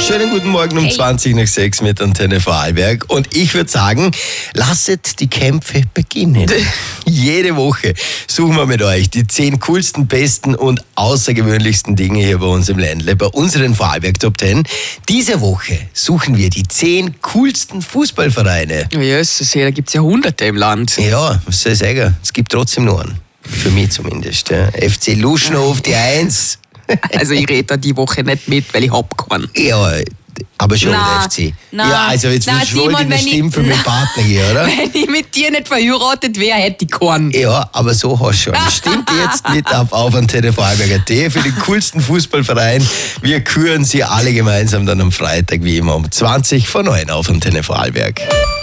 Schönen guten Morgen um 20 nach 6 mit Antenne Vorarlberg. Und ich würde sagen, lasset die Kämpfe beginnen. Jede Woche suchen wir mit euch die 10 coolsten, besten und außergewöhnlichsten Dinge hier bei uns im Ländle, bei unseren Vorarlberg Top 10. Diese Woche suchen wir die 10 coolsten Fußballvereine. Ja, Jesus, da gibt es ja Hunderte im Land. Ja, was soll ich sagen? Es gibt trotzdem nur einen. Für mich zumindest. Ja. FC Luschenhof, die 1. Also ich rede da die Woche nicht mit, weil ich hab keinen. Ja, aber schon der FC. Ja, also jetzt willst du wohl die Stimme für meinen Partner hier, oder? Wenn ich mit dir nicht verheiratet wäre, hätte ich keinen. Ja, aber so hast du schon. Stimmt jetzt mit auf Antenne Vorarlberg.at für den coolsten Fußballverein. Wir küren sie alle gemeinsam dann am Freitag, wie immer, um 20 vor 9 auf Antenne Vorarlberg.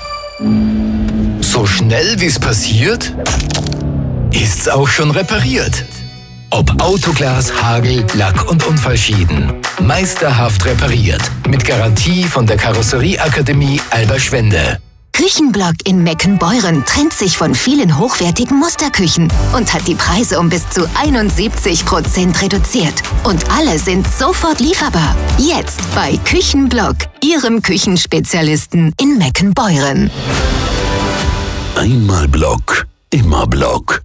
So schnell wie es passiert, ist's auch schon repariert. Ob Autoglas, Hagel, Lack und Unfallschäden. Meisterhaft repariert. Mit Garantie von der Karosserieakademie Alberschwende. Küchenblock in Meckenbeuren trennt sich von vielen hochwertigen Musterküchen und hat die Preise um bis zu 71% reduziert. Und alle sind sofort lieferbar. Jetzt bei Küchenblock, Ihrem Küchenspezialisten in Meckenbeuren. Einmal Block, immer Block.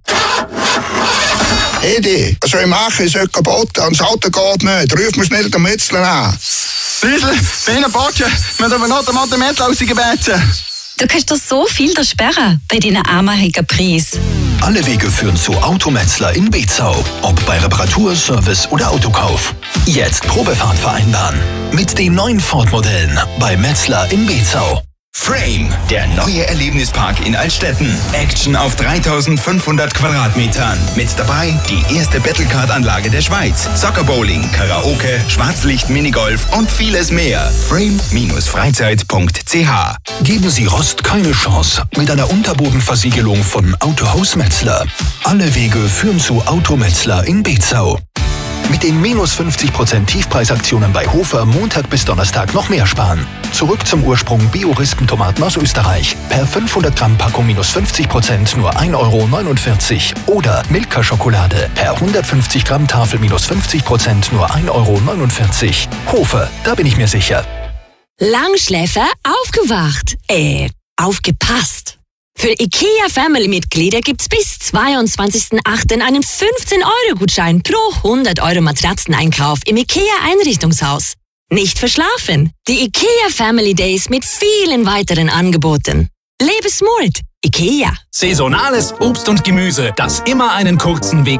Edi, was soll ich machen? Ich soll kaputt, das Auto geht nicht. Ruf mir schnell den Metzler an. Riesel, Biene Botsche, wir haben noch den Mathematik rausgebeten. Du kannst doch so viel sperren bei deinen einmaligen Preis. Alle Wege führen zu Autometzler in Bezau. Ob bei Reparatur, Service oder Autokauf. Jetzt Probefahrt vereinbaren. Mit den neuen Ford-Modellen bei Metzler in Bezau. Frame, der neue Erlebnispark in Altstetten. Action auf 3500 Quadratmetern. Mit dabei die erste Battlecard-Anlage der Schweiz. Soccer-Bowling, Karaoke, Schwarzlicht, Minigolf und vieles mehr. Frame-freizeit.ch. Geben Sie Rost keine Chance mit einer Unterbodenversiegelung von Autohaus Metzler. Alle Wege führen zu Autometzler in Bezau. Mit den minus 50% Tiefpreisaktionen bei Hofer Montag bis Donnerstag noch mehr sparen. Zurück zum Ursprung Bio-Rispentomaten aus Österreich. Per 500 Gramm Packung minus 50% nur 1,49 €. Oder Milka-Schokolade. Per 150 Gramm Tafel minus 50% nur 1,49 €. Hofer, da bin ich mir sicher. Langschläfer aufgewacht. Aufgepasst. Für IKEA-Family-Mitglieder gibt's bis 22.08. einen 15-Euro-Gutschein pro 100 € Matratzeneinkauf im IKEA-Einrichtungshaus. Nicht verschlafen. Die IKEA Family Days mit vielen weiteren Angeboten. Lebe smart. IKEA. Saisonales Obst und Gemüse, das immer einen kurzen Weg